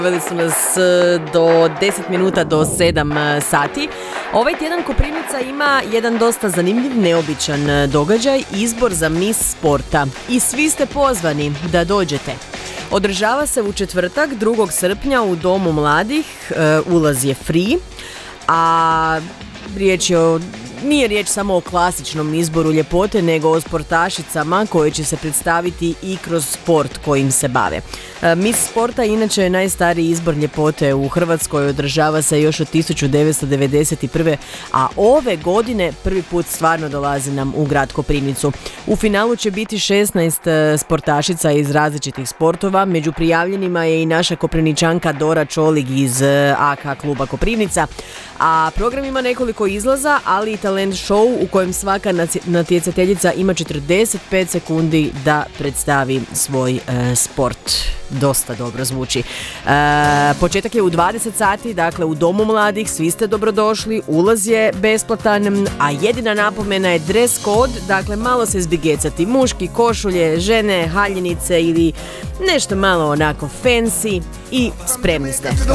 Uveli su nas do 10 minuta do 7 sati. Ovaj tjedan Koprivnica ima jedan dosta zanimljiv, neobičan događaj, izbor za Miss Sporta. I svi ste pozvani da dođete. Održava se u četvrtak, 2. srpnja u Domu mladih, ulaz je free, a nije riječ samo o klasičnom izboru ljepote, nego o sportašicama koje će se predstaviti i kroz sport kojim se bave. Miss Sporta inače je najstariji izbor ljepote u Hrvatskoj, održava se još od 1991. a ove godine prvi put stvarno dolazi nam u grad Koprivnicu. U finalu će biti 16 sportašica iz različitih sportova, među prijavljenima je i naša Koprivničanka Dora Čolig iz AK kluba Koprivnica, a program ima nekoliko izlaza, ali i talent show u kojem svaka natjecateljica ima 45 sekundi da predstavi svoj sport. Dosta dobro zvuči. Početak je u 20 sati, dakle u Domu mladih, svi ste dobrodošli, ulaz je besplatan, a jedina napomena je dress code, dakle malo se zbigecati, muški košulje, žene haljinice ili nešto malo onako fancy i spremni ste.